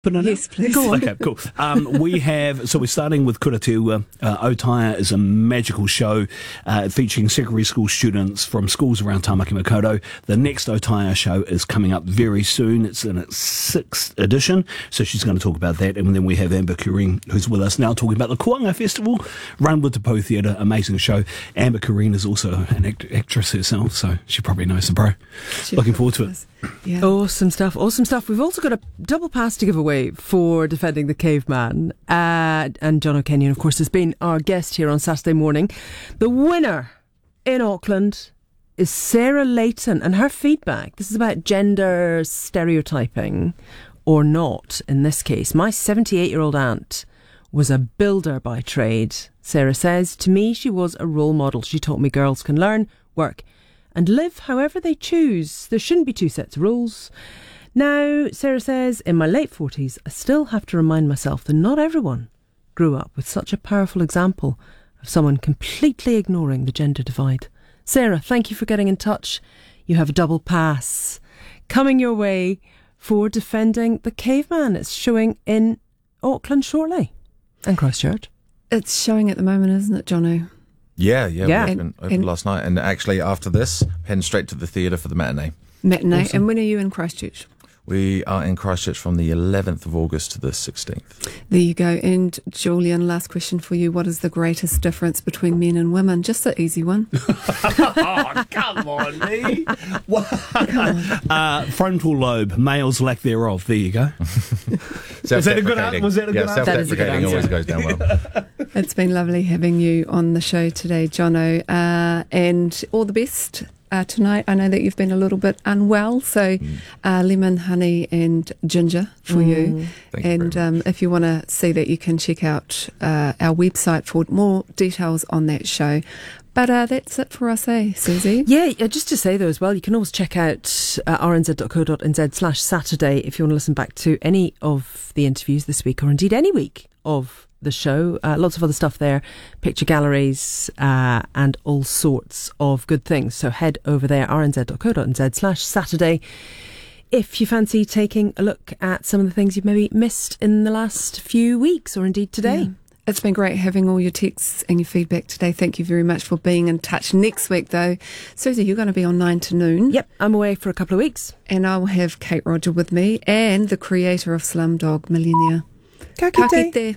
Yes, please. Go on. Okay, cool. We're starting with Kura Te Ua. Otaia is a magical show featuring secondary school students from schools around Tamaki Makaurau. The next Otaia show is coming up very soon. It's in its 6th edition, so she's going to talk about that. And then we have Amber Corrine, who's with us now, talking about the Kuanga Festival, run with the Po Theatre. Amazing show. Amber Corrine is also an actress herself, so she probably knows the pro. Looking forward to it. Yeah. Awesome stuff. We've also got a double pass to give away for Defending the Caveman. And John O'Kenyon, of course, has been our guest here on Saturday morning. The winner in Auckland is Sarah Layton, and her feedback. This is about gender stereotyping or not in this case. My 78-year-old aunt was a builder by trade. Sarah says, to me, she was a role model. She taught me girls can learn, work and live however they choose. There shouldn't be two sets of rules. Now, Sarah says, in my late 40s, I still have to remind myself that not everyone grew up with such a powerful example of someone completely ignoring the gender divide. Sarah, thank you for getting in touch. You have a double pass coming your way for Defending the Caveman. It's showing in Auckland shortly and Christchurch. It's showing at the moment, isn't it, Jono? Yeah. We opened last night, and actually after this, heading straight to the theatre for the matinee. Matinee. Awesome. And when are you in Christchurch? We are in Christchurch from the 11th of August to the 16th. There you go. And Julian, last question for you. What is the greatest difference between men and women? Just an easy one. Oh, come on, me. Frontal lobe, males lack thereof. There you go. Was that a good answer? Self-deprecating always goes down well. It's been lovely having you on the show today, Jono. And all the best. Tonight, I know that you've been a little bit unwell, so lemon, honey and ginger for you. Thank you if you want to see that, you can check out our website for more details on that show. But that's it for us, Susie? Yeah, just to say though as well, you can always check out rnz.co.nz/Saturday if you want to listen back to any of the interviews this week, or indeed any week of the show. Lots of other stuff there, picture galleries and all sorts of good things. So head over there, rnz.co.nz/Saturday, if you fancy taking a look at some of the things you've maybe missed in the last few weeks, or indeed today. Yeah. It's been great having all your texts and your feedback today. Thank you very much for being in touch. Next week, though, Susie, you're going to be on 9 to noon. Yep, I'm away for a couple of weeks. And I will have Kate Roger with me and the creator of Slumdog Millionaire. Ka kite.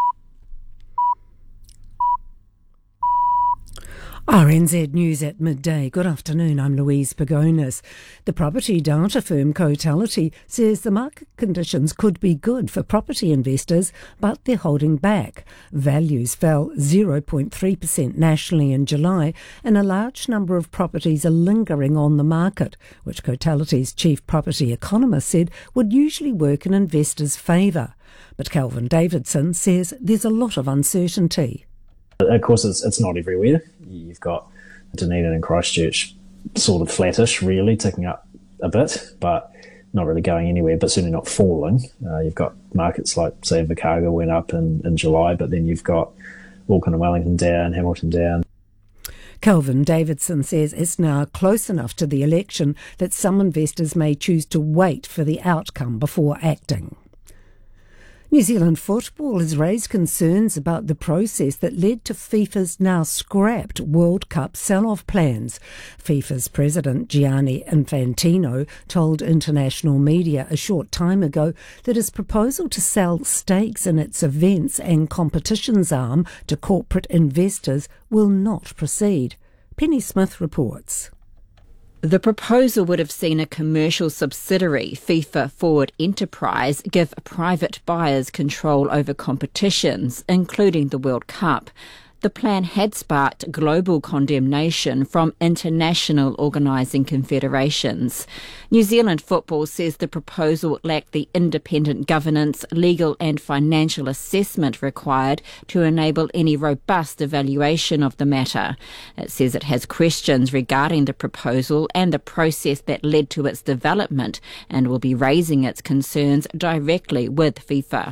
RNZ News at midday. Good afternoon, I'm Louise Pagonis. The property data firm Cotality says the market conditions could be good for property investors, but they're holding back. Values fell 0.3% nationally in July, and a large number of properties are lingering on the market, which Cotality's chief property economist said would usually work in investors' favour. But Calvin Davidson says there's a lot of uncertainty. Of course, it's not everywhere. You've got Dunedin and Christchurch sort of flattish, really, ticking up a bit, but not really going anywhere, but certainly not falling. You've got markets like, say, Invercargill went up in July, but then you've got Auckland and Wellington down, Hamilton down. Calvin Davidson says it's now close enough to the election that some investors may choose to wait for the outcome before acting. New Zealand football has raised concerns about the process that led to FIFA's now scrapped World Cup sell-off plans. FIFA's president, Gianni Infantino, told international media a short time ago that his proposal to sell stakes in its events and competitions arm to corporate investors will not proceed. Penny Smith reports. The proposal would have seen a commercial subsidiary, FIFA Forward Enterprise, give private buyers control over competitions, including the World Cup. The plan had sparked global condemnation from international organising confederations. New Zealand Football says the proposal lacked the independent governance, legal and financial assessment required to enable any robust evaluation of the matter. It says it has questions regarding the proposal and the process that led to its development, and will be raising its concerns directly with FIFA.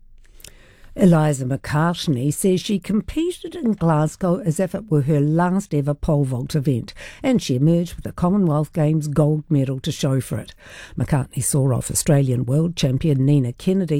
Eliza McCartney says she competed in Glasgow as if it were her last ever pole vault event, and she emerged with a Commonwealth Games gold medal to show for it. McCartney saw off Australian world champion Nina Kennedy